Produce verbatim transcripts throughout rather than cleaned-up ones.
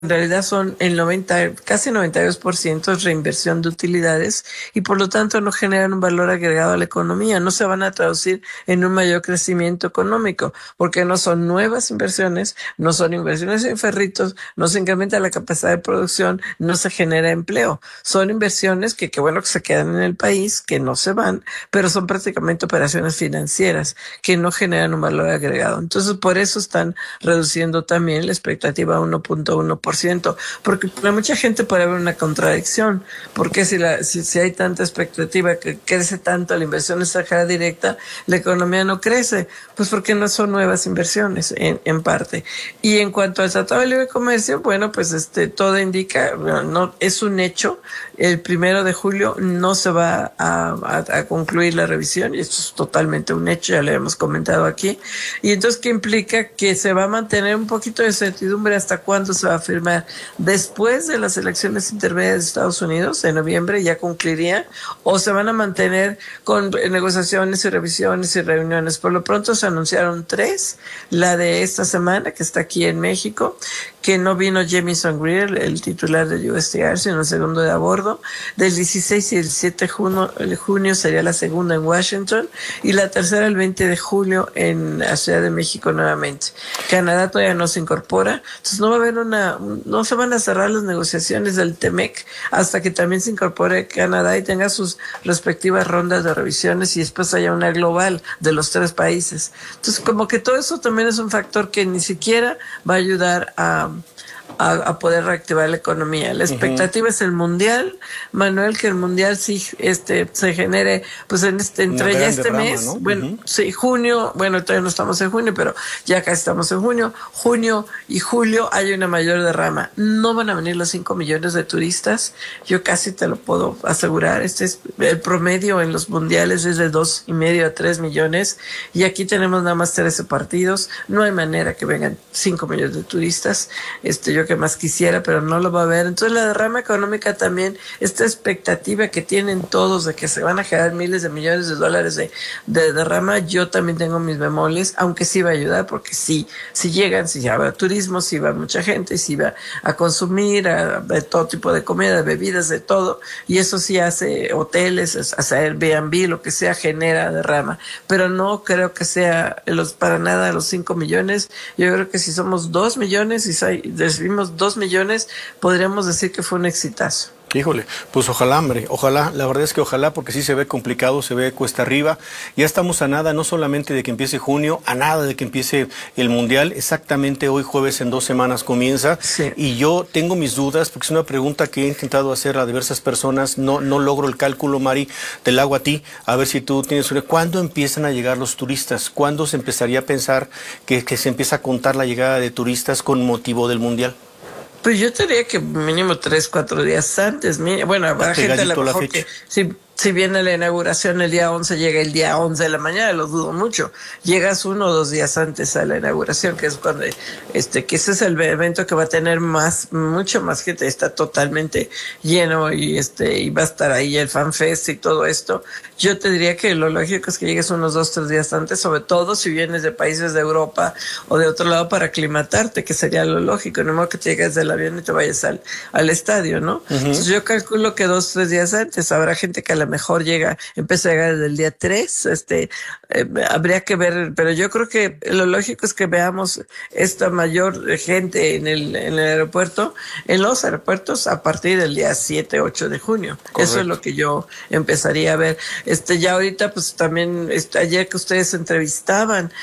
en realidad son el noventa, casi noventa y dos por ciento es reinversión de utilidades y por lo tanto no generan un valor agregado a la economía, no se van a traducir en un mayor crecimiento económico, porque no son nuevas inversiones, no son inversiones en ferritos, no se incrementa la capacidad de producción, no se genera empleo. Son inversiones que, que bueno que se quedan en el país, que no se van, pero son prácticamente operaciones financieras que no generan un valor agregado. Entonces por eso están reduciendo también la expectativa a uno punto uno por ciento, porque para mucha gente puede haber una contradicción, porque si, la, si, si hay tanta expectativa que crece tanto la inversión extranjera directa, la economía no crece, pues porque no son nuevas inversiones en, en parte. Y en cuanto al Tratado de Libre Comercio, bueno, pues este todo indica, no, no es un hecho, el primero de julio no se va a, a, a concluir la revisión, y esto es totalmente un hecho, ya lo hemos comentado aquí, y entonces ¿qué implica? Que se va a mantener un poquito de incertidumbre hasta cuándo se va a firmar. Después de las elecciones intermedias de Estados Unidos, en noviembre ya concluiría, o se van a mantener con negociaciones y revisiones y reuniones. Por lo pronto se anunciaron tres, la de esta semana que está aquí en México, que no vino Jamieson Greer, el titular de U S T R, sino el segundo de a bordo. Del dieciséis y el diecisiete de junio, el junio sería la segunda en Washington, y la tercera el veinte de julio en la Ciudad de México nuevamente. Canadá todavía no se incorpora, entonces no va a haber una, no se van a cerrar las negociaciones del T M E C hasta que también se incorpore Canadá y tenga sus respectivas rondas de revisiones y después haya una global de los tres países. Entonces como que todo eso también es un factor que ni siquiera va a ayudar a A, a poder reactivar la economía. La expectativa uh-huh. es el mundial, Manuel, que el mundial sí este se genere pues en este entre ya este derrama, mes, ¿no? Bueno, uh-huh. sí, junio, bueno, todavía no estamos en junio, pero ya casi estamos en junio, junio y julio hay una mayor derrama. No van a venir los cinco millones de turistas, yo casi te lo puedo asegurar. Este es el promedio en los mundiales, es de dos y medio a tres millones, y aquí tenemos nada más trece partidos, no hay manera que vengan cinco millones de turistas. Este, yo que más quisiera, pero no lo va a haber. Entonces la derrama económica también, esta expectativa que tienen todos de que se van a generar miles de millones de dólares de, de derrama, yo también tengo mis bemoles, aunque sí va a ayudar, porque sí, si llegan, si ya va turismo, si va mucha gente, si va a consumir, a, a todo tipo de comida, bebidas, de todo, y eso sí hace hoteles, hace Airbnb, lo que sea, genera derrama, pero no creo que sea los para nada los cinco millones. Yo creo que si somos dos millones y si recibimos dos millones, podríamos decir que fue un exitazo. Híjole, pues ojalá, hombre, ojalá, la verdad es que ojalá, porque sí se ve complicado, se ve cuesta arriba. Ya estamos a nada, no solamente de que empiece junio, a nada de que empiece el Mundial. Exactamente hoy jueves, en dos semanas comienza. Sí. Y yo tengo mis dudas, porque es una pregunta que he intentado hacer a diversas personas. No, no logro el cálculo, Mari, te la hago a ti, a ver si tú tienes una. ¿Cuándo empiezan a llegar los turistas? ¿Cuándo se empezaría a pensar que, que se empieza a contar la llegada de turistas con motivo del Mundial? Pues yo diría que mínimo tres, cuatro días antes. Bueno, habrá gente a lo mejor que si, si viene la inauguración el día once, llega el día once de la mañana, lo dudo mucho. Llegas uno o dos días antes a la inauguración, que es cuando, este, que ese es el evento que va a tener más, mucho más gente, está totalmente lleno y este, y va a estar ahí el FanFest y todo esto. Yo te diría que lo lógico es que llegues unos dos, tres días antes, sobre todo si vienes de países de Europa o de otro lado para aclimatarte, que sería lo lógico, no más que te llegues del avión y te vayas al, al estadio, ¿no? Uh-huh. Entonces yo calculo que dos, tres días antes. Habrá gente que a lo mejor llega, empieza a llegar desde el día tres, este, eh, habría que ver, pero yo creo que lo lógico es que veamos esta mayor gente en el, en el aeropuerto, en los aeropuertos a partir del día siete, ocho de junio. Correcto. Eso es lo que yo empezaría a ver. Este, ya ahorita, pues también, este, ayer que ustedes entrevistaban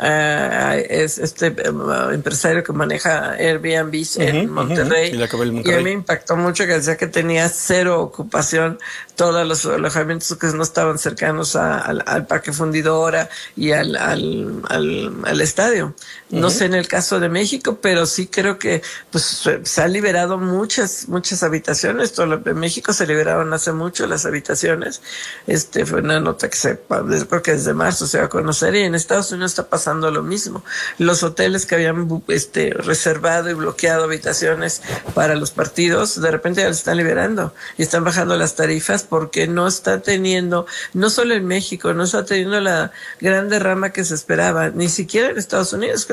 Uh, es este uh, empresario que maneja Airbnb uh-huh, en Monterrey, uh-huh. y, Monterrey y a mí me impactó mucho que decía que tenía cero ocupación, todos los alojamientos que no estaban cercanos a, al, al parque fundidora y al, al, al, al estadio. Uh-huh. No sé en el caso de México, pero sí creo que pues se han liberado muchas muchas habitaciones. Todo lo, en México se liberaron hace mucho las habitaciones. Este fue una nota que se, creo que desde marzo se va a conocer, y en Estados Unidos está pasando lo mismo. Los hoteles que habían este, reservado y bloqueado habitaciones para los partidos, de repente ya los están liberando y están bajando las tarifas porque no está teniendo, no solo en México, no está teniendo la gran derrama que se esperaba, ni siquiera en Estados Unidos, que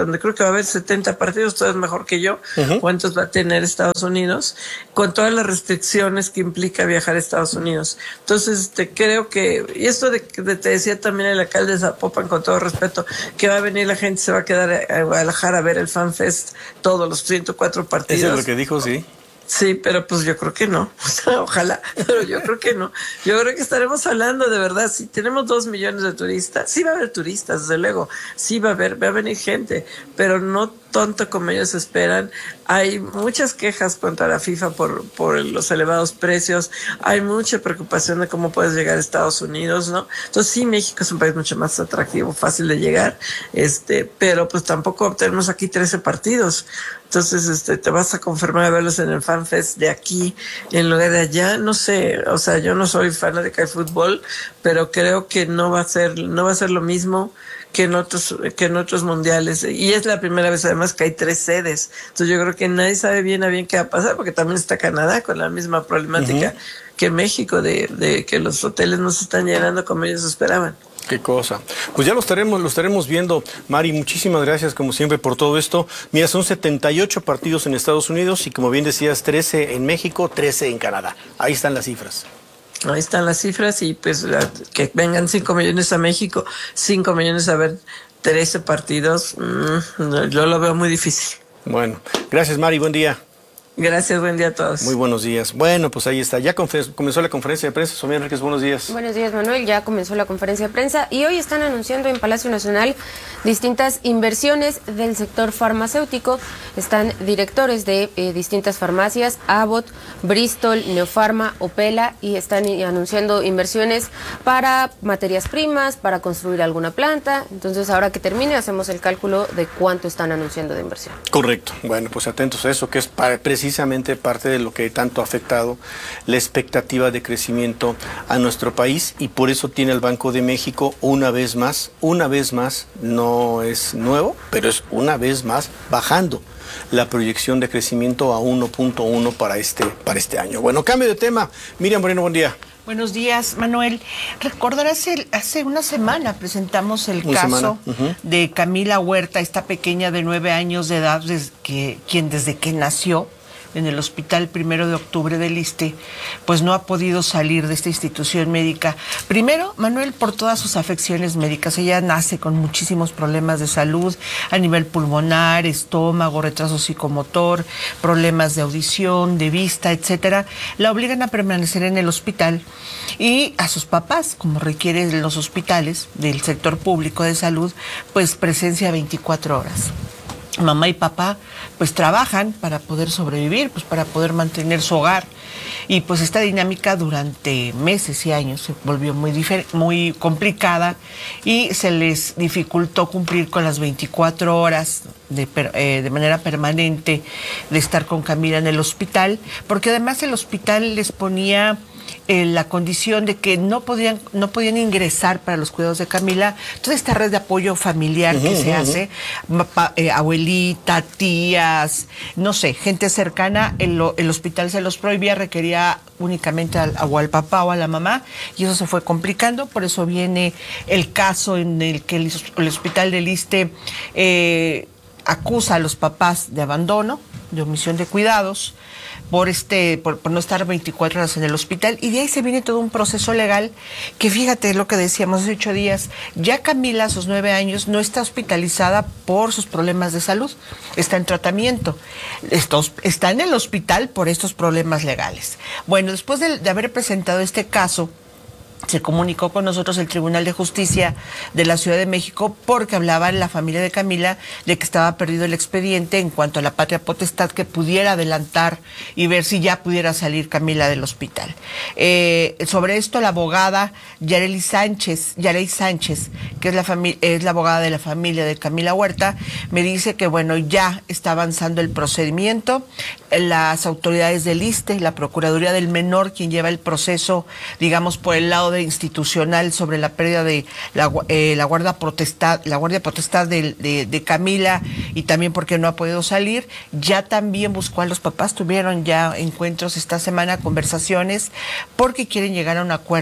donde creo que va a haber setenta partidos, todo es mejor que yo, uh-huh. ¿Cuántos va a tener Estados Unidos? Con todas las restricciones que implica viajar a Estados Unidos. Entonces, este, creo que, y esto de, de te decía también el alcalde de Zapopan, con todo respeto, que va a venir la gente, se va a quedar a, a Guadalajara a ver el Fan Fest, todos los ciento cuatro partidos. Eso es lo que dijo, sí. Sí, pero pues yo creo que no, o sea, ojalá, pero yo creo que no. Yo creo que estaremos hablando de verdad, si tenemos dos millones de turistas, sí va a haber turistas, desde luego, sí va a haber, va a venir gente, pero no tonto como ellos esperan. Hay muchas quejas contra la FIFA por, por los elevados precios, hay mucha preocupación de cómo puedes llegar a Estados Unidos, ¿no? Entonces sí, México es un país mucho más atractivo, fácil de llegar, este, pero pues tampoco tenemos aquí trece partidos. Entonces, este, te vas a confirmar a verlos en el Fan Fest de aquí, en lugar de allá, no sé, o sea, yo no soy fanática de fútbol, pero creo que no va a ser, no va a ser lo mismo que en otros, que en otros mundiales. Y es la primera vez además que hay tres sedes. Entonces yo creo que nadie sabe bien a bien qué va a pasar, porque también está Canadá con la misma problemática uh-huh. que México, de, de que los hoteles no se están llenando como ellos esperaban. Qué cosa. Pues ya lo estaremos, lo estaremos viendo. Mari, muchísimas gracias como siempre por todo esto. Mira, son setenta y ocho partidos en Estados Unidos y como bien decías, trece en México, trece en Canadá. Ahí están las cifras. Ahí están las cifras y pues que vengan cinco millones a México, cinco millones a ver trece partidos, mmm, yo lo veo muy difícil. Bueno, gracias Mari, buen día. Gracias, buen día a todos. Muy buenos días. Bueno, pues ahí está. Ya comenzó la conferencia de prensa. Sofía Enríquez, buenos días. Buenos días, Manuel. Ya comenzó la conferencia de prensa y hoy están anunciando en Palacio Nacional distintas inversiones del sector farmacéutico. Están directores de eh, distintas farmacias, Abbott, Bristol, Neopharma, Opela, y están anunciando inversiones para materias primas, para construir alguna planta. Entonces, ahora que termine, hacemos el cálculo de cuánto están anunciando de inversión. Correcto. Bueno, pues atentos a eso, que es para precisamente parte de lo que tanto ha afectado la expectativa de crecimiento a nuestro país, y por eso tiene el Banco de México una vez más, una vez más, no es nuevo, pero es una vez más bajando la proyección de crecimiento a uno punto uno para este, para este año. Bueno, cambio de tema. Miriam Moreno, buen día. Buenos días, Manuel. Recordarás, el, hace una semana presentamos el una caso uh-huh. de Camila Huerta, esta pequeña de nueve años de edad, desde que, quien desde que nació en el hospital primero de octubre del ISSSTE, pues no ha podido salir de esta institución médica. Primero, Manuel, por todas sus afecciones médicas. Ella nace con muchísimos problemas de salud a nivel pulmonar, estómago, retraso psicomotor, problemas de audición, de vista, etcétera. La obligan a permanecer en el hospital y a sus papás, como requieren los hospitales del sector público de salud, pues presencia veinticuatro horas. Mamá y papá pues trabajan para poder sobrevivir, pues para poder mantener su hogar, y pues esta dinámica durante meses y años se volvió muy difer- muy complicada y se les dificultó cumplir con las veinticuatro horas de, per- eh, de manera permanente de estar con Camila en el hospital, porque además el hospital les ponía Eh, la condición de que no podían no podían ingresar para los cuidados de Camila. Toda esta red de apoyo familiar que uh-huh, se uh-huh. hace, pa, eh, abuelita, tías, no sé, gente cercana, el, el hospital se los prohibía, requería únicamente al, o al papá o a la mamá, y eso se fue complicando. Por eso viene el caso en el que el, el hospital del ISSSTE eh, acusa a los papás de abandono, de omisión de cuidados, por este por, por no estar veinticuatro horas en el hospital, y de ahí se viene todo un proceso legal que, fíjate lo que decíamos hace ocho días, ya Camila a sus nueve años no está hospitalizada por sus problemas de salud, está en tratamiento, está, está en el hospital por estos problemas legales. Bueno, después de, de haber presentado este caso, se comunicó con nosotros el Tribunal de Justicia de la Ciudad de México, porque hablaba la familia de Camila de que estaba perdido el expediente en cuanto a la patria potestad, que pudiera adelantar y ver si ya pudiera salir Camila del hospital. Eh, sobre esto, la abogada Yareli Sánchez, Yareli Sánchez, que es la, fami- es la abogada de la familia de Camila Huerta, me dice que bueno, ya está avanzando el procedimiento. Las autoridades del ISSSTE, la Procuraduría del Menor, quien lleva el proceso, digamos, por el lado de institucional sobre la pérdida de la, eh, la guardia potestad, la guardia potestad de, de, de Camila, y también porque no ha podido salir, ya también buscó a los papás, tuvieron ya encuentros esta semana, conversaciones, porque quieren llegar a un acuerdo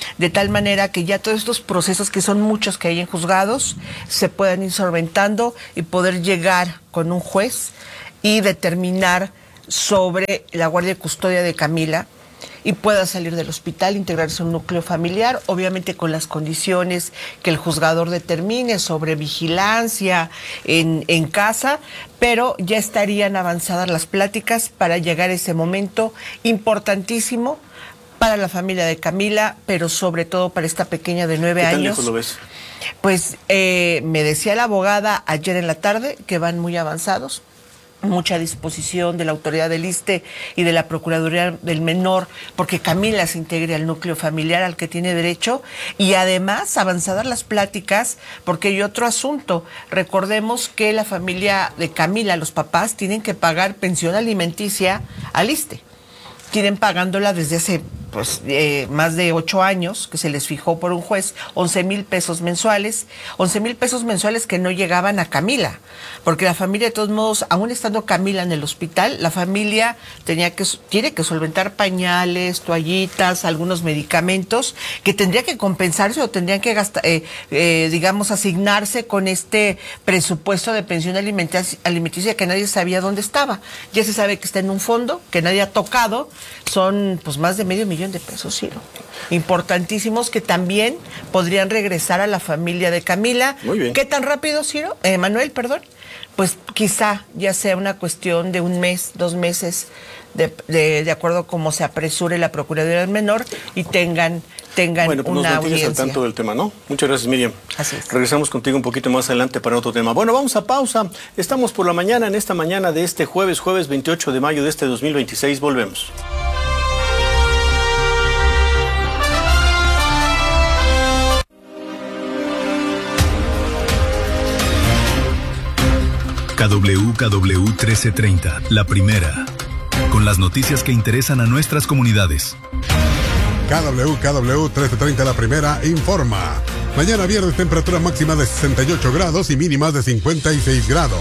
de tal manera que ya todos estos procesos, que son muchos que hay en juzgados, se puedan ir solventando y poder llegar con un juez y determinar sobre la guardia y custodia de Camila y pueda salir del hospital, integrarse a un núcleo familiar, obviamente con las condiciones que el juzgador determine sobre vigilancia en, en casa, pero ya estarían avanzadas las pláticas para llegar a ese momento importantísimo para la familia de Camila, pero sobre todo para esta pequeña de nueve ¿Qué tan años. lejos lo ves? Pues eh, me decía la abogada ayer en la tarde que van muy avanzados, mucha disposición de la autoridad del ISSSTE y de la Procuraduría del Menor, porque Camila se integre al núcleo familiar al que tiene derecho, y además avanzadas las pláticas, porque hay otro asunto. Recordemos que la familia de Camila, los papás, tienen que pagar pensión alimenticia al ISSSTE. Tienen pagándola desde hace pues eh, más de ocho años, que se les fijó por un juez, once mil pesos mensuales, once mil pesos mensuales que no llegaban a Camila, porque la familia de todos modos, aún estando Camila en el hospital, la familia tenía que, tiene que solventar pañales, toallitas, algunos medicamentos, que tendría que compensarse o tendrían que gastar, eh, eh, digamos, asignarse con este presupuesto de pensión alimenticia, alimenticia que nadie sabía dónde estaba. Ya se sabe que está en un fondo, que nadie ha tocado, son pues más de medio millón de pesos, Ciro. Importantísimos que también podrían regresar a la familia de Camila. Muy bien. ¿Qué tan rápido, Ciro? Eh, Manuel, perdón. Pues quizá ya sea una cuestión de un mes, dos meses, de, de, de acuerdo a cómo se apresure la Procuraduría del Menor y tengan, tengan bueno, pues una nos mantienes audiencia. al tanto del tema, ¿no? Muchas gracias, Miriam. Así es. Regresamos contigo un poquito más adelante para otro tema. Bueno, vamos a pausa. Estamos por la mañana, en esta mañana de este jueves, jueves veintiocho de mayo de este dos mil veintiséis. Volvemos. K W K W trece treinta, la primera, con las noticias que interesan a nuestras comunidades. K W K W trece treinta, la primera, informa. Mañana viernes, temperatura máxima de sesenta y ocho grados y mínimas de cincuenta y seis grados.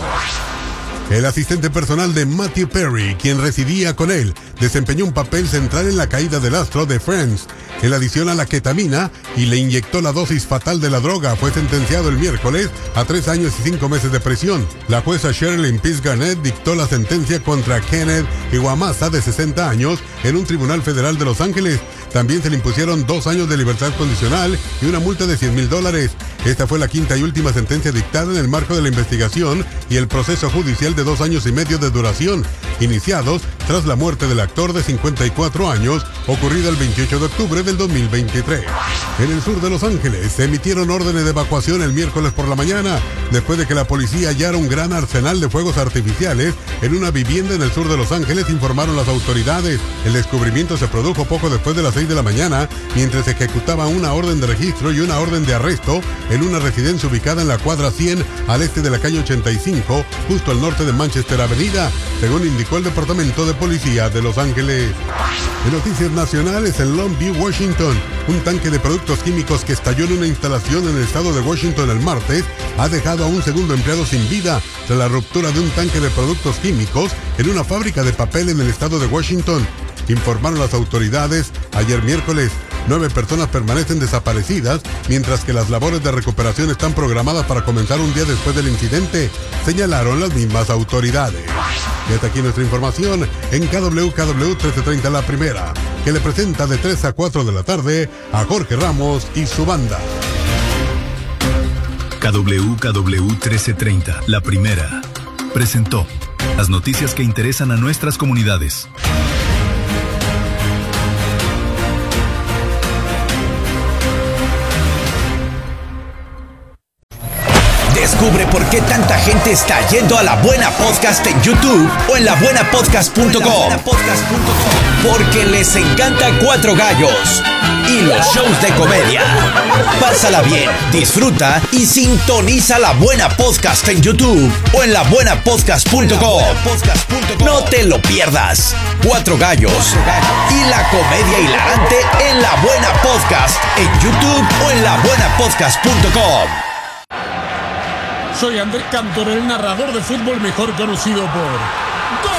El asistente personal de Matthew Perry, quien residía con él, desempeñó un papel central en la caída del astro de Friends. Él adicionó la ketamina y le inyectó la dosis fatal de la droga. Fue sentenciado el miércoles a tres años y cinco meses de prisión. La jueza Sherilyn Peace Garnett dictó la sentencia contra Kenneth Iwamasa, de sesenta años, en un tribunal federal de Los Ángeles. También se le impusieron dos años de libertad condicional y una multa de cien mil dólares. Esta fue la quinta y última sentencia dictada en el marco de la investigación y el proceso judicial de dos años y medio de duración, iniciados tras la muerte del actor de cincuenta y cuatro años, ocurrida el veintiocho de octubre del dos mil veintitrés. En el sur de Los Ángeles se emitieron órdenes de evacuación el miércoles por la mañana, después de que la policía hallara un gran arsenal de fuegos artificiales en una vivienda en el sur de Los Ángeles, informaron las autoridades. El descubrimiento se produjo poco después de las seis de la mañana, mientras se ejecutaba una orden de registro y una orden de arresto en una residencia ubicada en la cuadra cien al este de la calle ochenta y cinco, justo al norte de Manchester Avenida, según indicó el Departamento de Policía de Los Ángeles. En noticias nacionales, en Longview, Washington, un tanque de productos químicos que estalló en una instalación en el estado de Washington el martes ha dejado a un segundo empleado sin vida tras la ruptura de un tanque de productos químicos en una fábrica de papel en el estado de Washington, informaron las autoridades ayer miércoles. Nueve personas permanecen desaparecidas, mientras que las labores de recuperación están programadas para comenzar un día después del incidente, señalaron las mismas autoridades. Y hasta aquí nuestra información en K W K W trece treinta, la primera, que le presenta de tres a cuatro de la tarde a Jorge Ramos y su banda. K W K W trece treinta, la primera, presentó las noticias que interesan a nuestras comunidades. Descubre por qué tanta gente está yendo a La Buena Podcast en YouTube o en la buena podcast punto com. Porque les encanta Cuatro Gallos y los shows de comedia. Pásala bien, disfruta y sintoniza La Buena Podcast en YouTube o en la buena podcast punto com. No te lo pierdas. Cuatro Gallos y la comedia hilarante en La Buena Podcast en YouTube o en la buena podcast punto com. Soy Andrés Cantor, el narrador de fútbol mejor conocido por ¡Gol!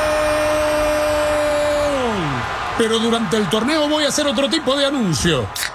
Pero durante el torneo voy a hacer otro tipo de anuncio.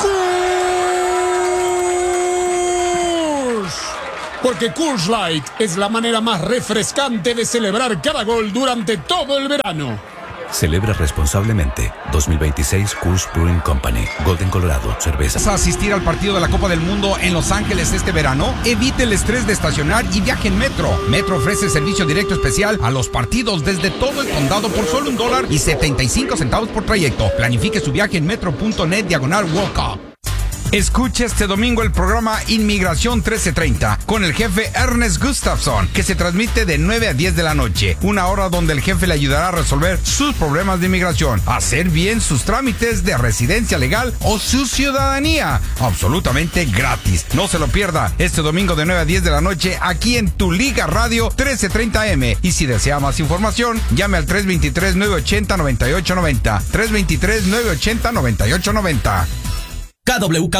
Coors. Porque Coors Light es la manera más refrescante de celebrar cada gol durante todo el verano. Celebra responsablemente. dos mil veintiséis Coors Brewing Company. Golden, Colorado. Cerveza. ¿Vas a asistir al partido de la Copa del Mundo en Los Ángeles este verano? Evite el estrés de estacionar y viaje en Metro. Metro ofrece servicio directo especial a los partidos desde todo el condado por solo un dólar y setenta y cinco centavos por trayecto. Planifique su viaje en metro.net diagonal World Cup. Escucha este domingo el programa Inmigración trece treinta con el jefe Ernest Gustafson, que se transmite de nueve a diez de la noche. Una hora donde el jefe le ayudará a resolver sus problemas de inmigración, hacer bien sus trámites de residencia legal o su ciudadanía. Absolutamente gratis. No se lo pierda este domingo de nueve a diez de la noche aquí en Tu Liga Radio trece treinta eme. Y si desea más información, llame al tres dos tres, nueve ocho cero, nueve ocho nueve cero. tres dos tres, nueve ocho cero, nueve ocho nueve cero. K W K